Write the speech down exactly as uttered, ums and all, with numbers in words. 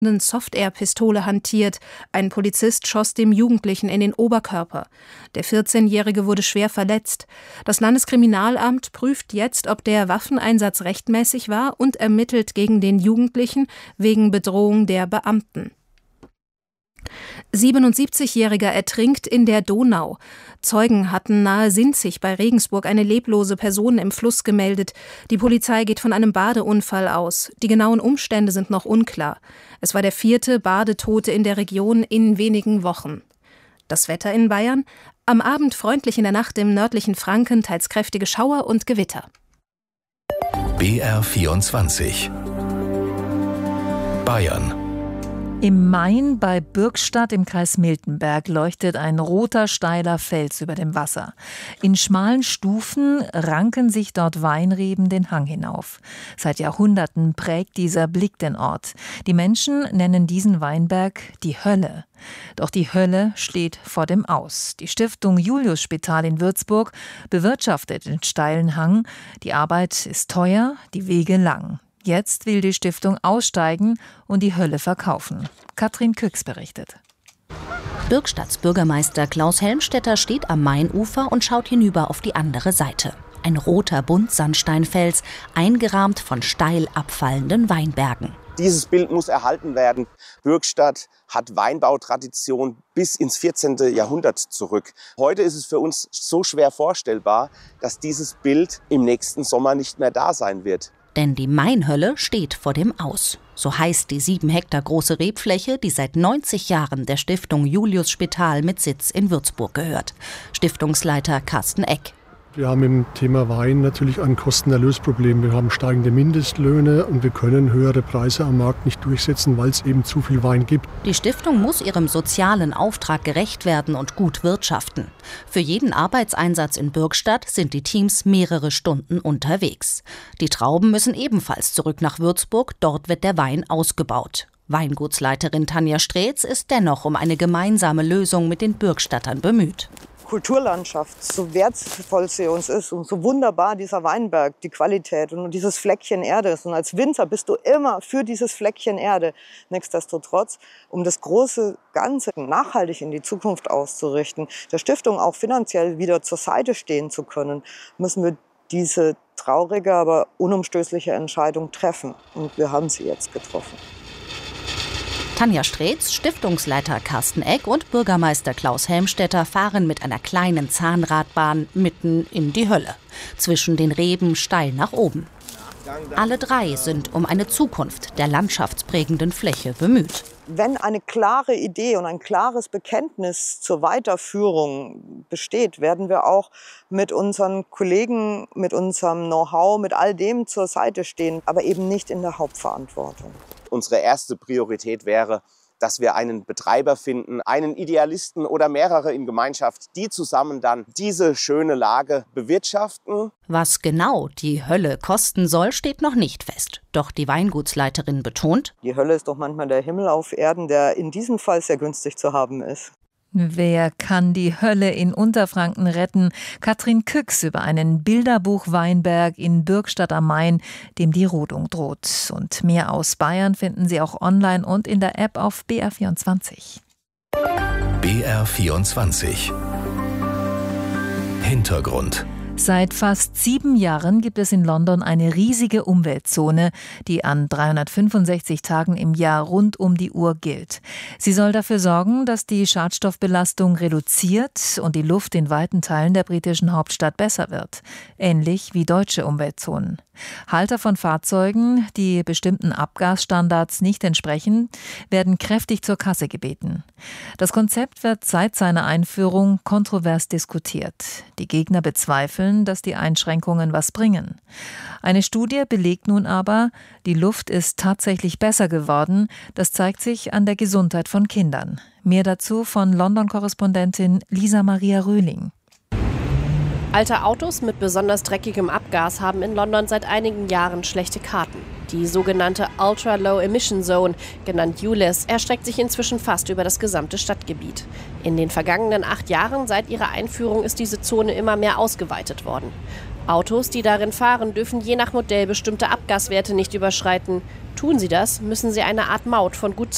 Soft-Air-Pistole hantiert. Ein Polizist schoss dem Jugendlichen in den Oberkörper. Der vierzehnjährige wurde schwer verletzt. Das Landeskriminalamt prüft jetzt, ob der Waffeneinsatz rechtmäßig war und ermittelt gegen den Jugendlichen wegen Bedrohung der Beamten. siebenundsiebzigjähriger ertrinkt in der Donau. Zeugen hatten nahe Sinzig bei Regensburg eine leblose Person im Fluss gemeldet. Die Polizei geht von einem Badeunfall aus. Die genauen Umstände sind noch unklar. Es war der vierte Badetote in der Region in wenigen Wochen. Das Wetter in Bayern? Am Abend freundlich, in der Nacht im nördlichen Franken teils kräftige Schauer und Gewitter. B R vierundzwanzig Bayern. Im Main bei Bürgstadt im Kreis Miltenberg leuchtet ein roter, steiler Fels über dem Wasser. In schmalen Stufen ranken sich dort Weinreben den Hang hinauf. Seit Jahrhunderten prägt dieser Blick den Ort. Die Menschen nennen diesen Weinberg die Hölle. Doch die Hölle steht vor dem Aus. Die Stiftung Juliusspital in Würzburg bewirtschaftet den steilen Hang. Die Arbeit ist teuer, die Wege lang. Jetzt will die Stiftung aussteigen und die Hölle verkaufen. Katrin Küchs berichtet. Bürgstadts Bürgermeister Klaus Helmstetter steht am Mainufer und schaut hinüber auf die andere Seite. Ein roter Buntsandsteinfels, eingerahmt von steil abfallenden Weinbergen. Dieses Bild muss erhalten werden. Bürgstadt hat Weinbautradition bis ins vierzehnte Jahrhundert zurück. Heute ist es für uns so schwer vorstellbar, dass dieses Bild im nächsten Sommer nicht mehr da sein wird. Denn die Mainhölle steht vor dem Aus. So heißt die sieben Hektar große Rebfläche, die seit neunzig Jahren der Stiftung Juliusspital mit Sitz in Würzburg gehört. Stiftungsleiter Carsten Eck. Wir haben im Thema Wein natürlich ein Kostenerlösproblem. Wir haben steigende Mindestlöhne und wir können höhere Preise am Markt nicht durchsetzen, weil es eben zu viel Wein gibt. Die Stiftung muss ihrem sozialen Auftrag gerecht werden und gut wirtschaften. Für jeden Arbeitseinsatz in Bürgstadt sind die Teams mehrere Stunden unterwegs. Die Trauben müssen ebenfalls zurück nach Würzburg, dort wird der Wein ausgebaut. Weingutsleiterin Tanja Streetz ist dennoch um eine gemeinsame Lösung mit den Bürgstattern bemüht. Kulturlandschaft, so wertvoll sie uns ist und so wunderbar dieser Weinberg, die Qualität und dieses Fleckchen Erde ist. Und als Winzer bist du immer für dieses Fleckchen Erde. Nichtsdestotrotz, um das große Ganze nachhaltig in die Zukunft auszurichten, der Stiftung auch finanziell wieder zur Seite stehen zu können, müssen wir diese traurige, aber unumstößliche Entscheidung treffen. Und wir haben sie jetzt getroffen. Tanja Streetz, Stiftungsleiter Carsten Eck und Bürgermeister Klaus Helmstetter fahren mit einer kleinen Zahnradbahn mitten in die Hölle. Zwischen den Reben steil nach oben. Alle drei sind um eine Zukunft der landschaftsprägenden Fläche bemüht. Wenn eine klare Idee und ein klares Bekenntnis zur Weiterführung besteht, werden wir auch mit unseren Kollegen, mit unserem Know-how, mit all dem zur Seite stehen, aber eben nicht in der Hauptverantwortung. Unsere erste Priorität wäre, dass wir einen Betreiber finden, einen Idealisten oder mehrere in Gemeinschaft, die zusammen dann diese schöne Lage bewirtschaften. Was genau die Hölle kosten soll, steht noch nicht fest. Doch die Weingutsleiterin betont: Die Hölle ist doch manchmal der Himmel auf Erden, der in diesem Fall sehr günstig zu haben ist. Wer kann die Hölle in Unterfranken retten? Katrin Küchs über einen Bilderbuch-Weinberg in Bürgstadt am Main, dem die Rodung droht. Und mehr aus Bayern finden Sie auch online und in der App auf B R vierundzwanzig. B R vierundzwanzig Hintergrund. Seit fast sieben Jahren gibt es in London eine riesige Umweltzone, die an dreihundertfünfundsechzig Tagen im Jahr rund um die Uhr gilt. Sie soll dafür sorgen, dass die Schadstoffbelastung reduziert und die Luft in weiten Teilen der britischen Hauptstadt besser wird. Ähnlich wie deutsche Umweltzonen. Halter von Fahrzeugen, die bestimmten Abgasstandards nicht entsprechen, werden kräftig zur Kasse gebeten. Das Konzept wird seit seiner Einführung kontrovers diskutiert. Die Gegner bezweifeln, dass die Einschränkungen was bringen. Eine Studie belegt nun aber, die Luft ist tatsächlich besser geworden. Das zeigt sich an der Gesundheit von Kindern. Mehr dazu von London-Korrespondentin Lisa Maria Röhling. Alte Autos mit besonders dreckigem Abgas haben in London seit einigen Jahren schlechte Karten. Die sogenannte Ultra Low Emission Zone, genannt U L E Z, erstreckt sich inzwischen fast über das gesamte Stadtgebiet. In den vergangenen acht Jahren seit ihrer Einführung ist diese Zone immer mehr ausgeweitet worden. Autos, die darin fahren, dürfen je nach Modell bestimmte Abgaswerte nicht überschreiten. Tun sie das, müssen sie eine Art Maut von gut